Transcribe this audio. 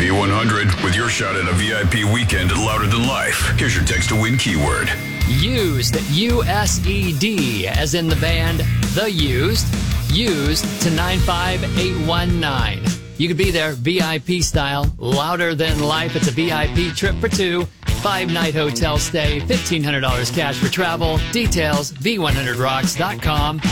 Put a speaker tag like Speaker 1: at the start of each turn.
Speaker 1: V100 with your shot at a VIP weekend at Louder Than Life. Here's your text to win keyword.
Speaker 2: Used, U-S-E-D, as in the band The Used, used to 95819. You could be there VIP style, Louder Than Life. It's a VIP trip for two, 5-night hotel stay, $1,500 cash for travel. Details, v100rocks.com.